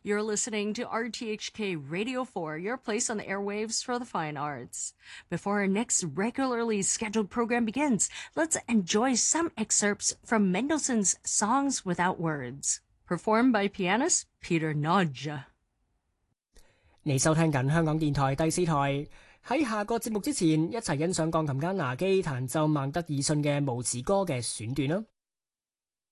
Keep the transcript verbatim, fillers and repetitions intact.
You're listening to R T H K Radio four, your place on the airwaves for the fine arts. Before our next regularly scheduled program begins, let's enjoy some excerpts from Mendelssohn's Songs Without Words, performed by pianist Peter Nagy. 你收聽緊香港電台第四台。喺下個節目之前，一齊欣賞鋼琴家拿基彈奏孟德爾遜嘅無詞歌嘅選段啦。